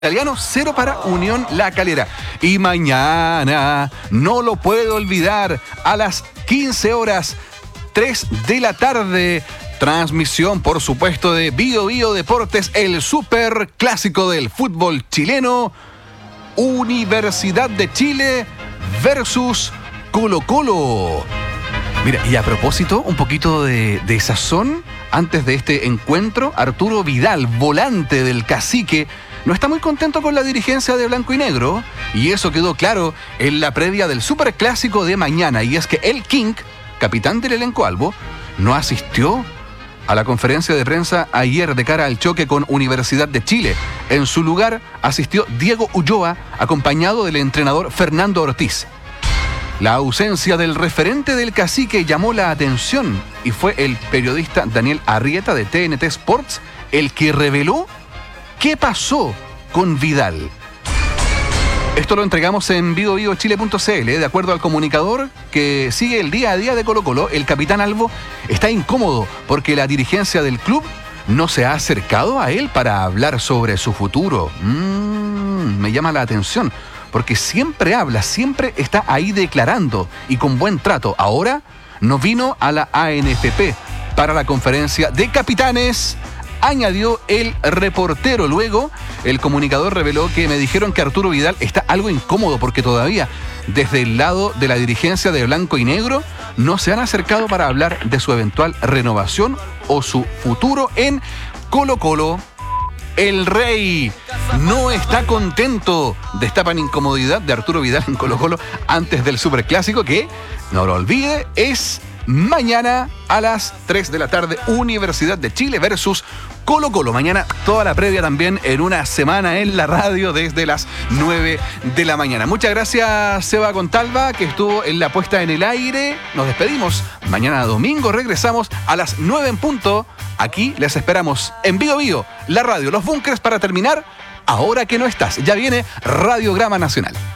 Italiano, 0 para Unión La Calera. Y mañana, no lo puedo olvidar, a las 15 horas, 3 de la tarde, transmisión, por supuesto, de Bio Bio Deportes, el super clásico del fútbol chileno, Universidad de Chile versus Colo-Colo. Mira, y a propósito, un poquito de sazón, antes de este encuentro, Arturo Vidal, volante del Cacique, no está muy contento con la dirigencia de Blanco y Negro, y eso quedó claro en la previa del superclásico de mañana, y es que el King, capitán del elenco albo, no asistió a la conferencia de prensa ayer de cara al choque con Universidad de Chile. En su lugar asistió Diego Ulloa, acompañado del entrenador Fernando Ortiz. La ausencia del referente del Cacique llamó la atención, y fue el periodista Daniel Arrieta de TNT Sports el que reveló ¿qué pasó con Vidal? Esto lo entregamos en vivovivochile.cl. De acuerdo al comunicador que sigue el día a día de Colo-Colo, el capitán albo está incómodo porque la dirigencia del club no se ha acercado a él para hablar sobre su futuro. Me llama la atención, porque siempre habla, siempre está ahí declarando y con buen trato. Ahora no vino a la ANFP para la conferencia de capitanes, añadió el reportero. Luego, el comunicador reveló que me dijeron que Arturo Vidal está algo incómodo porque todavía, desde el lado de la dirigencia de Blanco y Negro, no se han acercado para hablar de su eventual renovación o su futuro en Colo-Colo. El Rey no está contento. Destapan incomodidad de Arturo Vidal en Colo-Colo antes del superclásico, que, no lo olvide, es mañana a las 3 de la tarde, Universidad de Chile versus Colo-Colo. Mañana toda la previa también en una semana en la radio desde las 9 de la mañana. Muchas gracias, Seba Contalva, que estuvo en la puesta en el aire. Nos despedimos. Mañana domingo regresamos a las 9 en punto. Aquí les esperamos en Bio Bio, la radio, los búnkers para terminar. Ahora que no estás, ya viene Radiograma Nacional.